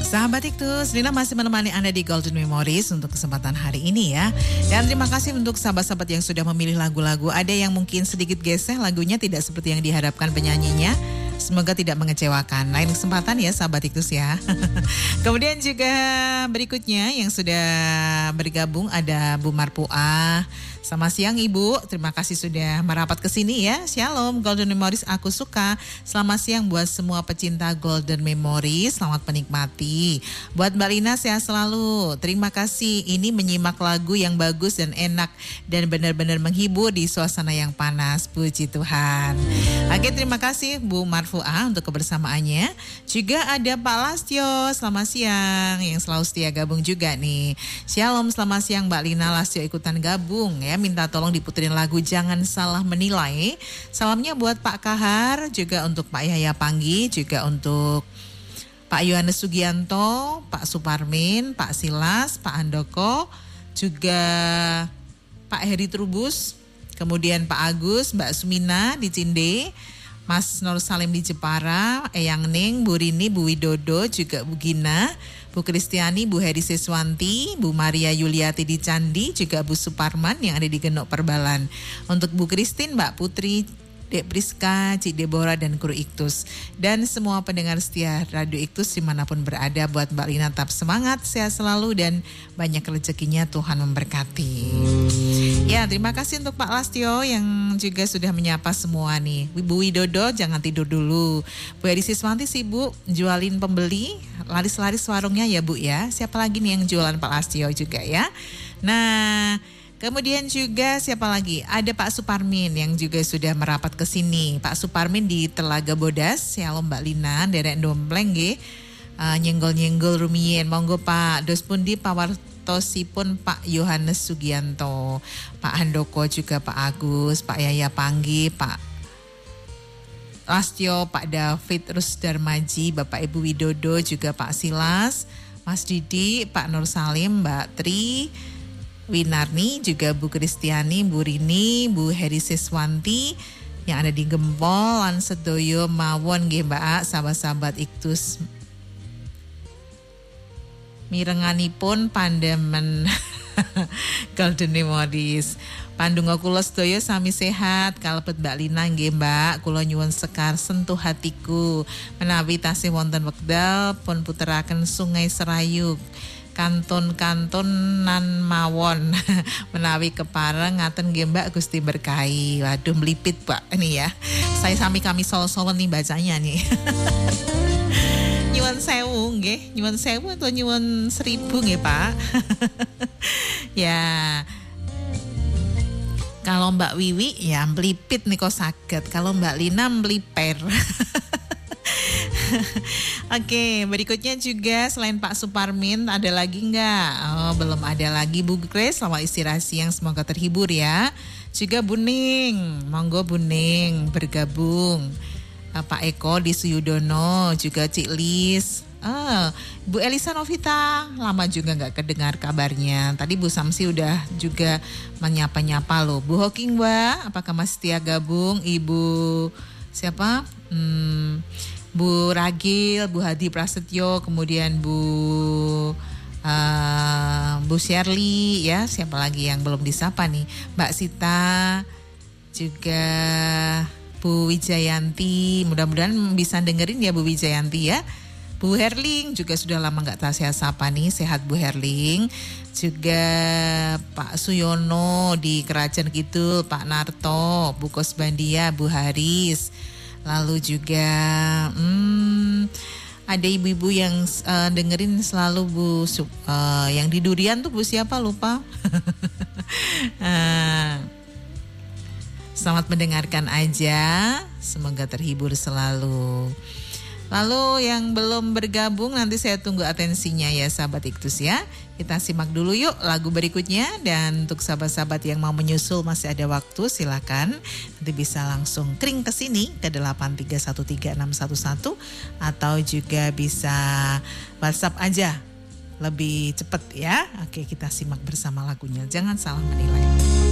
Sahabat Iktus, Lina masih menemani Anda di Golden Memories untuk kesempatan hari ini ya. Dan terima kasih untuk sahabat-sahabat yang sudah memilih lagu-lagu. Ada yang mungkin sedikit geseh lagunya tidak seperti yang diharapkan penyanyinya. Semoga tidak mengecewakan. Lain kesempatan ya sahabat Iktus ya. Kemudian juga berikutnya yang sudah bergabung ada Bu Marpuah. Selamat siang Ibu, terima kasih sudah merapat ke sini ya. Shalom, Golden Memories aku suka. Selamat siang buat semua pecinta Golden Memories, selamat menikmati. Buat Mbak Lina sehat selalu. Terima kasih, ini menyimak lagu yang bagus dan enak dan benar-benar menghibur di suasana yang panas. Puji Tuhan. Oke, terima kasih Bu Marfuah untuk kebersamaannya. Juga ada Pak Lastio, selamat siang yang selalu setia gabung juga nih. Shalom, selamat siang Mbak Lina, Lastio ikutan gabung ya. Minta tolong diputerin lagu Jangan Salah Menilai. Salamnya buat Pak Kahar, juga untuk Pak Yahya Panggi, juga untuk Pak Yohanes Sugianto, Pak Suparmin, Pak Silas, Pak Handoko, juga Pak Heri Trubus, kemudian Pak Agus, Mbak Sumina di Cinde, Mas Nur Salim di Jepara, Eyang Ning, Bu Rini, Bu Widodo, juga Bu Gina, Bu Kristiani, Bu Heri Siswanti, Bu Maria Yuliati di Candi, juga Bu Suparman yang ada di Genok Perbalan. Untuk Bu Kristin, Mbak Putri, Dek Priska, Cik Deborah dan kru Iktus. Dan semua pendengar setia Radio Iktus dimanapun berada, buat Mbak Lina tetap semangat, sehat selalu dan banyak rezekinya, Tuhan memberkati. Ya, terima kasih untuk Pak Lastio yang juga sudah menyapa semua nih. Bu Widodo jangan tidur dulu. Bu Heri Siswanti sibuk jualin pembeli, laris-laris warungnya ya Bu ya. Siapa lagi nih yang jualan Pak Lastio juga ya. Nah, kemudian juga siapa lagi? Ada Pak Suparmin yang juga sudah merapat ke sini. Pak Suparmin di Telaga Bodas. Shalom Mbak Lina, derek dompleng nggih. Nyenggol-nyenggol rumiyin. Monggo Pak Dos pundi pawartosipun Pak Yohanes Sugianto, Pak Handoko juga Pak Agus, Pak Yahya Panggi, Pak Lastio, Pak David Rusdarmaji, Bapak Ibu Widodo, juga Pak Silas, Mas Didi, Pak Nur Salim, Mbak Tri Winarni, juga Bu Kristiani, Bu Rini, Bu Heri Siswanti yang ada di Gempol, lan sedoyo mawon nggih Mbak, sahabat-sahabat Iktus. Mirenganipun pandemen Golden Memories. Pandonga kula sedaya sami sehat, kalebet Mbak Lina nggih Mbak. Kula nyuwun sekar sentuh hatiku menawi tasih wonten wekdal pun puteraken Sungai Serayu. Kantun-kantunan mawon menawi kepareng ngaten nggih Mbak, Gusti berkahi. Waduh melipit Pak ini ya. Saya sami kami sol-solen nih bacanya nih. Nyuwun sewu nggih, nyuwun sewu atau nyuwun 1000 nggih Pak. Ya. Kalau Mbak Wiwi ya melipit niko saged, kalau Mbak Lina meliper. Oke, berikutnya juga selain Pak Suparmin ada lagi enggak? Oh, belum ada lagi. Bu Grace, selamat istirahat siang, semoga terhibur ya. Juga Bu Ning, monggo Bu Ning bergabung. Pak Eko di Suyudono, juga Cik Lis. Bu Elisa Novita, lama juga enggak kedengar kabarnya. Tadi Bu Samsi udah juga menyapa-nyapa loh. Bu Hoking Mbak, apakah masih setia gabung? Ibu siapa? Bu Ragil, Bu Hadi Prasetyo, kemudian Bu Shirley ya, siapa lagi yang belum disapa nih? Mbak Sita, juga Bu Wijayanti, mudah-mudahan bisa dengerin ya Bu Wijayanti ya. Bu Herling juga sudah lama nggak saya sapa nih, sehat Bu Herling. Juga Pak Suyono di Kerajaan Kidul, Pak Narto, Bu Kosbandia, Bu Haris. Lalu juga ada ibu-ibu yang dengerin selalu Bu yang di Durian tuh Bu siapa lupa. Selamat mendengarkan aja, semoga terhibur selalu. Lalu yang belum bergabung nanti saya tunggu atensinya ya sahabat Iktus ya. Kita simak dulu yuk lagu berikutnya, dan untuk sahabat-sahabat yang mau menyusul masih ada waktu, silakan nanti bisa langsung kring ke sini ke 8313611 atau juga bisa WhatsApp aja lebih cepat ya. Oke, kita simak bersama lagunya. Jangan salah menilai.